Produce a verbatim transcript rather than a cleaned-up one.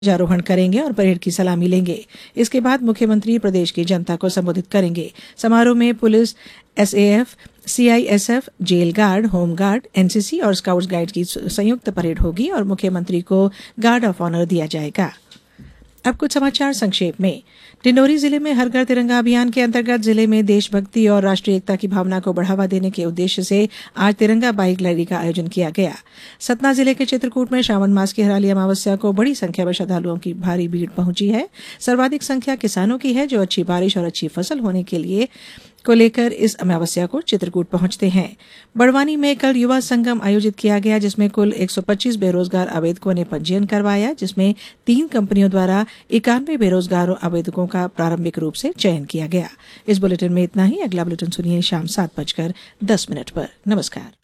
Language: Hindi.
ध्वजारोहण करेंगे और परेड की सलामी लेंगे। इसके बाद मुख्यमंत्री प्रदेश की जनता को संबोधित करेंगे। समारोह में police, SAF, CISF, jail guard, home guard, NCC और स्काउट्स गाइड की संयुक्त परेड होगी और मुख्यमंत्री को गार्ड ऑफ ऑनर दिया जाएगा। अब कुछ समाचार संक्षेप में। डिंडोरी जिले में हर घर तिरंगा अभियान के अंतर्गत जिले में देशभक्ति और राष्ट्रीय एकता की भावना को बढ़ावा देने के उद्देश्य से आज तिरंगा बाइक रैली का आयोजन किया गया। सतना जिले के चित्रकूट में श्रावण मास की हराली अमावस्या को बड़ी संख्या में श्रद्धालुओं की भारी भीड़ पहुंची है। सर्वाधिक संख्या किसानों की है जो अच्छी बारिश और अच्छी फसल होने के लिए को लेकर इस अमावस्या को चित्रकूट पहुंचते हैं। बड़वानी में कल युवा संगम आयोजित किया गया जिसमें कुल एक सौ पच्चीस बेरोजगार आवेदकों ने पंजीयन करवाया, जिसमें तीन कंपनियों द्वारा इक्यानवे बेरोजगार आवेदकों का प्रारंभिक रूप से चयन किया गया। इस बुलेटिन में इतना ही। अगला बुलेटिन सुनिए शाम सात बजकर दस मिनट पर। नमस्कार।